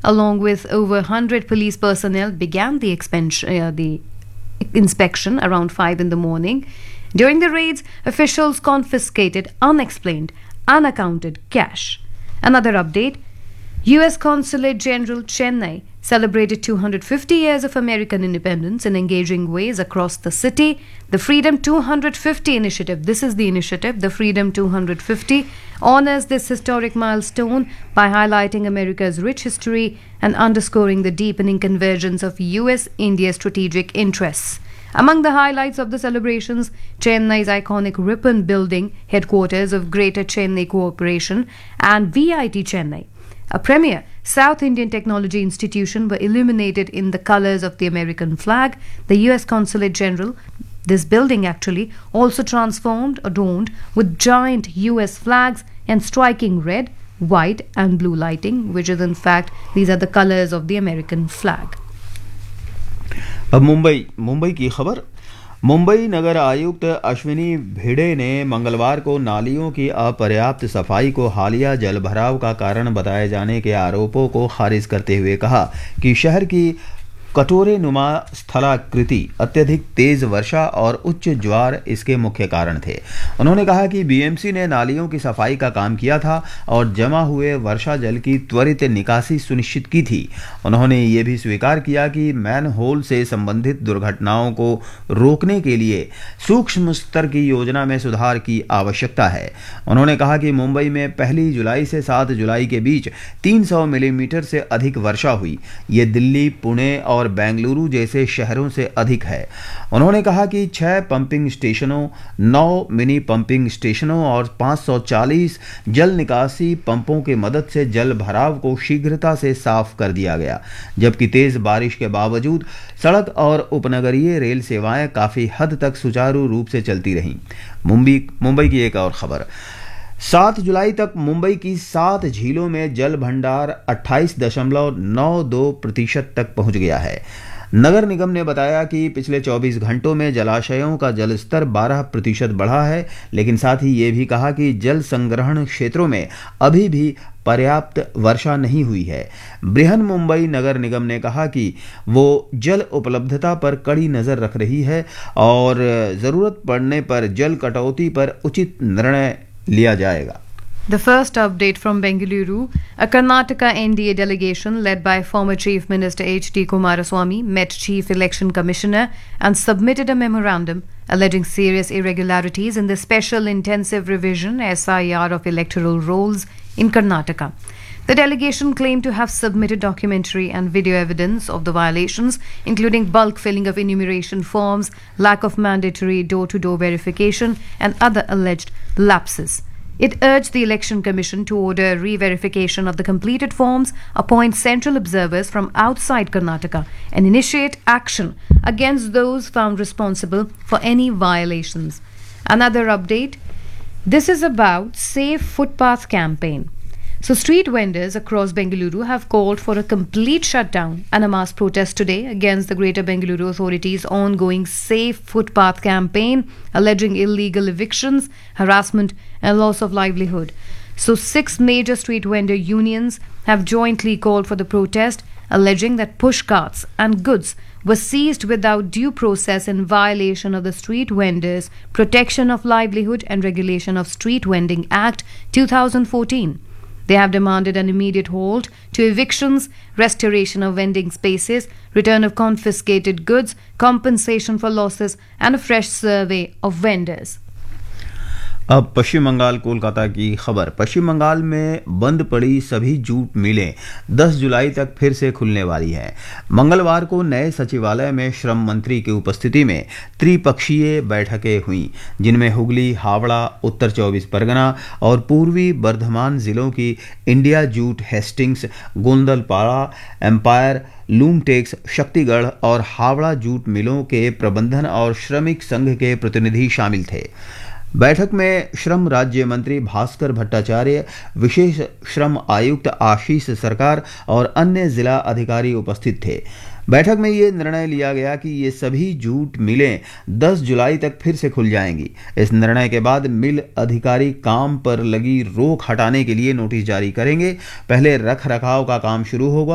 along with over 100 police personnel, began the inspection around 5 in the morning. During the raids, officials confiscated unexplained, unaccounted cash. Another update: U.S. Consulate General Chennai celebrated 250 years of American independence in engaging ways across the city. The Freedom 250 initiative, this is the initiative, the Freedom 250, honors this historic milestone by highlighting America's rich history and underscoring the deepening convergence of U.S.-India strategic interests. Among the highlights of the celebrations, Chennai's iconic Ripon Building, headquarters of Greater Chennai Corporation, and VIT Chennai, a premier South Indian technology institution, were illuminated in the colors of the American flag. The U.S. Consulate General, this building actually, also transformed, adorned with giant U.S. flags and striking red, white and blue lighting, which is in fact, these are the colors of the American flag. अब मुंबई की खबर। मुंबई नगर आयुक्त अश्विनी भिड़े ने मंगलवार को नालियों की अपर्याप्त सफाई को हालिया जलभराव का कारण बताए जाने के आरोपों को खारिज करते हुए कहा कि शहर की कटोरे नुमा स्थलाकृति, अत्यधिक तेज वर्षा और उच्च ज्वार इसके मुख्य कारण थे। उन्होंने कहा कि बीएमसी ने नालियों की सफाई का काम किया था और जमा हुए वर्षा जल की त्वरित निकासी सुनिश्चित की थी। उन्होंने ये भी स्वीकार किया कि मैनहोल से संबंधित दुर्घटनाओं को रोकने के लिए सूक्ष्म स्तर की योजना में सुधार की आवश्यकता है। उन्होंने कहा कि मुंबई में 1 जुलाई से 7 जुलाई के बीच 300 मिलीमीटर से अधिक वर्षा हुई। ये दिल्ली, पुणे और बेंगलुरु जैसे शहरों से अधिक है। उन्होंने कहा कि 6 पंपिंग स्टेशनों, 9 मिनी पंपिंग स्टेशनों और 540 जल निकासी पंपों की मदद से जल भराव को शीघ्रता से साफ कर दिया गया, जबकि तेज बारिश के बावजूद सड़क और उपनगरीय रेल सेवाएं काफी हद तक सुचारू रूप से चलती रहीं। मुंबई की एक और खबर। 7 जुलाई तक मुंबई की 7 झीलों में जल भंडार 28.92% तक पहुंच गया है। नगर निगम ने बताया कि पिछले 24 घंटों में जलाशयों का जलस्तर 12% बढ़ा है, लेकिन साथ ही ये भी कहा कि जल संग्रहण क्षेत्रों में अभी भी पर्याप्त वर्षा नहीं हुई है। बृहन मुंबई नगर निगम ने कहा कि वो जल उपलब्धता पर कड़ी नज़र रख रही है और ज़रूरत पड़ने पर जल कटौती पर उचित निर्णय लिया जाएगा। The first update from Bengaluru, a Karnataka NDA delegation led by former Chief Minister H.D. Kumaraswamy met Chief Election Commissioner and submitted a memorandum alleging serious irregularities in the Special Intensive Revision SIR of electoral rolls in Karnataka. The delegation claimed to have submitted documentary and video evidence of the violations, including bulk filling of enumeration forms, lack of mandatory door-to-door verification, and other alleged lapses. It urged the Election Commission to order re-verification of the completed forms, appoint central observers from outside Karnataka, and initiate action against those found responsible for any violations. Another update. This is about Safe Footpath campaign. So street vendors across Bengaluru have called for a complete shutdown and a mass protest today against the Greater Bengaluru Authority's ongoing Safe Footpath campaign, alleging illegal evictions, harassment and loss of livelihood. So 6 major street vendor unions have jointly called for the protest, alleging that push carts and goods were seized without due process in violation of the Street Vendors Protection of Livelihood and Regulation of Street Vending Act 2014. They have demanded an immediate halt to evictions, restoration of vending spaces, return of confiscated goods, compensation for losses, and a fresh survey of vendors. अब पश्चिम बंगाल कोलकाता की खबर। पश्चिम बंगाल में बंद पड़ी सभी jute मिलें 10 जुलाई तक फिर से खुलने वाली हैं। मंगलवार को नए सचिवालय में श्रम मंत्री की उपस्थिति में त्रिपक्षीय बैठकें हुईं, जिनमें हुगली, हावड़ा, उत्तर 24 परगना और पूर्वी बर्धमान जिलों की India jute, Hastings, गोंदलपाड़ा, empire, लूमटेक्स, Shaktigarh और हावड़ा जूट मिलों के प्रबंधन और श्रमिक संघ के प्रतिनिधि शामिल थे। बैठक में श्रम राज्य मंत्री भास्कर भट्टाचार्य, विशेष श्रम आयुक्त आशीष सरकार और अन्य जिला अधिकारी उपस्थित थे। बैठक में ये निर्णय लिया गया कि ये सभी जूट मिलें 10 जुलाई तक फिर से खुल जाएंगी। इस निर्णय के बाद मिल अधिकारी काम पर लगी रोक हटाने के लिए नोटिस जारी करेंगे। पहले रख रखाव का काम शुरू होगा।